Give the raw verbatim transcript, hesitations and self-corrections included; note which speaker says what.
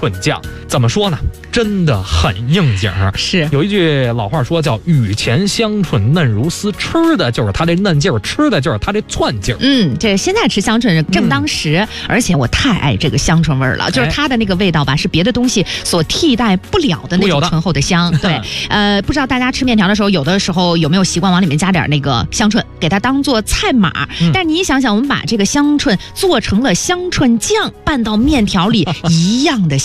Speaker 1: 春酱。怎么说呢？真的很应景。
Speaker 2: 是
Speaker 1: 有一句老话说叫雨前香椿嫩如丝，吃的就是它这嫩劲儿，吃的就是它这窜劲儿。
Speaker 2: 嗯，这现在吃香椿正当时、嗯、而且我太爱这个香椿味儿了，就是它的那个味道吧，是别的东西所替代不了的那种醇厚的香。对，呃，不知道大家吃面条的时候，有的时候有没有习惯往里面加点那个香椿，给它当做菜码、嗯、但是你想想，我们把这个香椿做成了香椿酱，拌到面条里一样的